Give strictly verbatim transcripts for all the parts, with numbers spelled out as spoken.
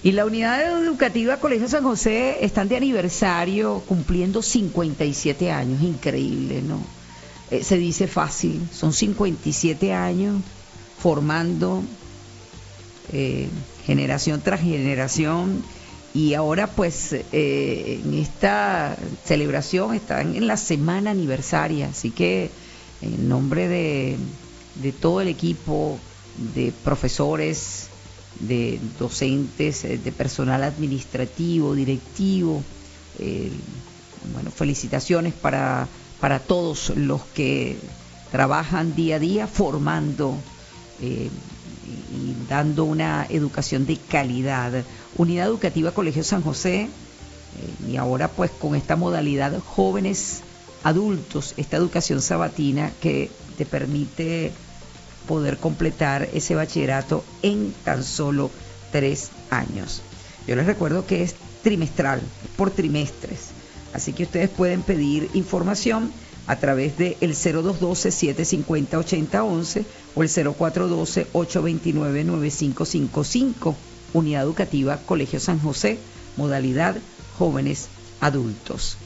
Y la unidad educativa Colegio San José están de aniversario, cumpliendo cincuenta y siete años, increíble, ¿no? Eh, se dice fácil, son cincuenta y siete años formando eh, generación tras generación, y ahora pues eh, en esta celebración están en la semana aniversaria, así que en nombre de, de todo el equipo de profesores, de docentes, de personal administrativo, directivo, eh, bueno, felicitaciones para, para todos los que trabajan día a día formando eh, y dando una educación de calidad. Unidad Educativa Colegio San José, eh, y ahora pues con esta modalidad jóvenes adultos, esta educación sabatina que te permite poder completar ese bachillerato en tan solo tres años. Yo les recuerdo que es trimestral, por trimestres, así que ustedes pueden pedir información a través de el cero dos uno dos, siete cinco cero, ocho cero uno uno o el cero cuatro uno dos, ocho dos nueve, nueve cinco cinco cinco. Unidad Educativa Colegio San José, modalidad jóvenes adultos.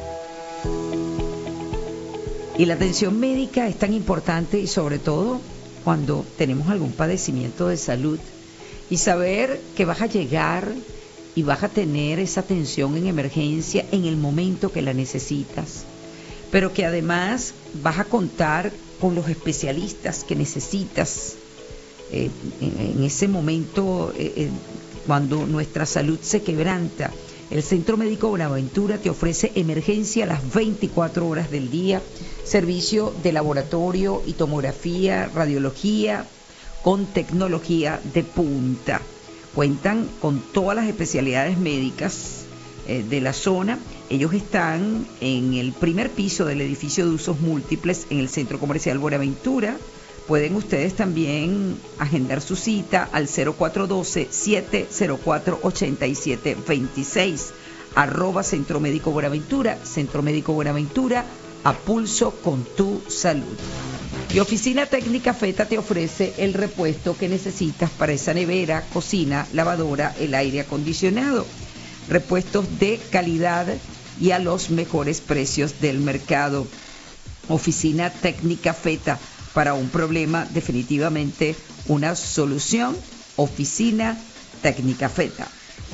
Y la atención médica es tan importante, y sobre todo cuando tenemos algún padecimiento de salud, y saber que vas a llegar y vas a tener esa atención en emergencia en el momento que la necesitas, pero que además vas a contar con los especialistas que necesitas eh, en, en ese momento eh, eh, cuando nuestra salud se quebranta. El Centro Médico Buenaventura te ofrece emergencia las veinticuatro horas del día, servicio de laboratorio y tomografía, radiología, con tecnología de punta. Cuentan con todas las especialidades médicas eh, de la zona. Ellos están en el primer piso del edificio de usos múltiples en el Centro Comercial Buenaventura. Pueden ustedes también agendar su cita al cero cuatro uno dos, siete cero cuatro, ocho siete dos seis, arroba Centro Médico Buenaventura, Centro Médico Buenaventura, a pulso con tu salud. Y Oficina Técnica Feta te ofrece el repuesto que necesitas para esa nevera, cocina, lavadora, el aire acondicionado. Repuestos de calidad y a los mejores precios del mercado. Oficina Técnica Feta, para un problema, definitivamente una solución. Oficina Técnica Feta.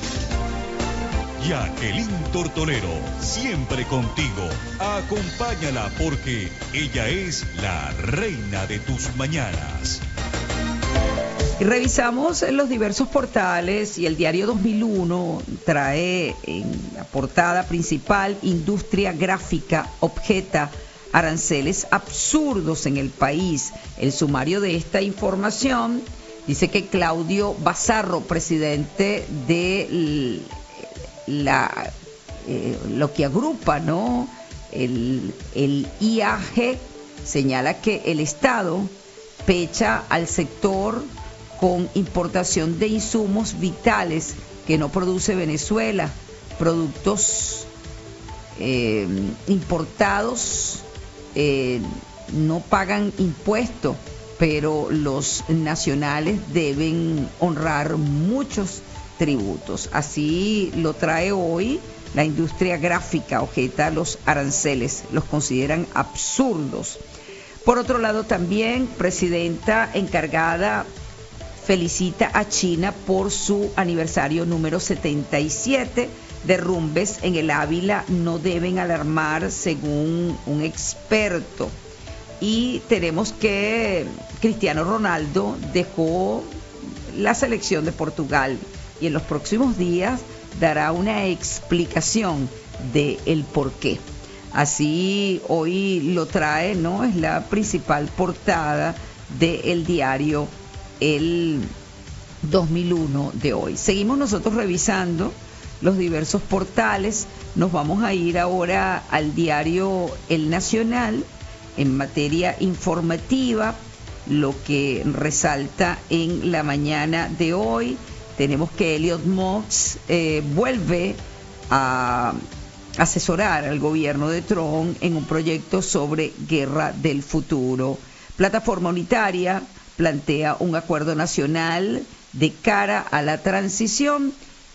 Jacqueline Tortolero, siempre contigo. Acompáñala porque ella es la reina de tus mañanas. Y revisamos los diversos portales, y el diario dos mil uno trae en la portada principal: industria gráfica objeta aranceles absurdos en el país. El sumario de esta información dice que Claudio Bazarro, presidente de la eh, lo que agrupa, ¿no?, el, el I A G, señala que el Estado pecha al sector con importación de insumos vitales que no produce Venezuela, productos eh, importados eh, no pagan impuestos, pero los nacionales deben honrar muchos tributos. Así lo trae hoy la industria gráfica, objeta los aranceles, los consideran absurdos. Por otro lado, también, presidenta encargada felicita a China por su aniversario número setenta y siete. Derrumbes en el Ávila no deben alarmar, según un experto. Y tenemos que Cristiano Ronaldo dejó la selección de Portugal y en los próximos días dará una explicación de el por qué. Así hoy lo trae, ¿no? Es la principal portada del diario el dos mil uno de hoy. Seguimos nosotros revisando los diversos portales. Nos vamos a ir ahora al diario El Nacional en materia informativa. Lo que resalta en la mañana de hoy, tenemos que Elliot Moss eh, vuelve a asesorar al gobierno de Trump en un proyecto sobre guerra del futuro. Plataforma Unitaria plantea un acuerdo nacional de cara a la transición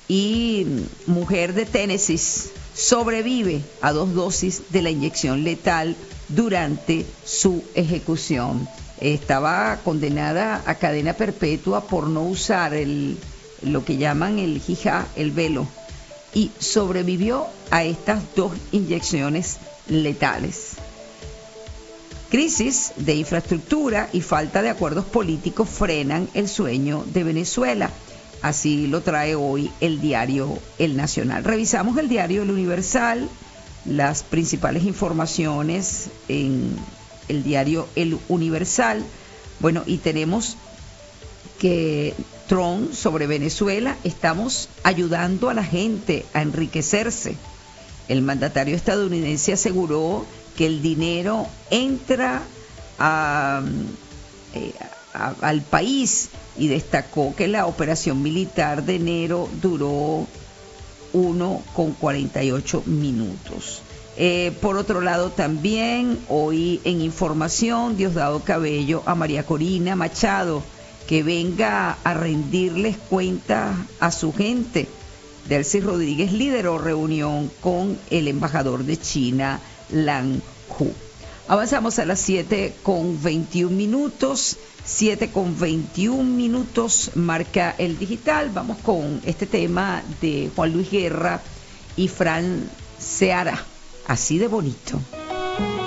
y mujer de Tennessee sobrevive a dos dosis de la inyección letal durante su ejecución. Estaba condenada a cadena perpetua por no usar el, lo que llaman el hijab, el velo, y sobrevivió a estas dos inyecciones letales. Crisis de infraestructura y falta de acuerdos políticos frenan el sueño de Venezuela. Así lo trae hoy el diario El Nacional. Revisamos el diario El Universal, las principales informaciones en el diario El Universal. Bueno, y tenemos que Trump sobre Venezuela: estamos ayudando a la gente a enriquecerse. El mandatario estadounidense aseguró que el dinero entra a, eh, a, al país y destacó que la operación militar de enero duró una con cuarenta y ocho minutos. Eh, por otro lado, también hoy en información, Diosdado Cabello a María Corina Machado que venga a rendirles cuentas a su gente. Delcy Rodríguez lideró reunión con el embajador de China, Lan Hu. Avanzamos a las siete con veintiún minutos. siete con veintiún minutos marca el digital. Vamos con este tema de Juan Luis Guerra y Fran Seara. Así de bonito.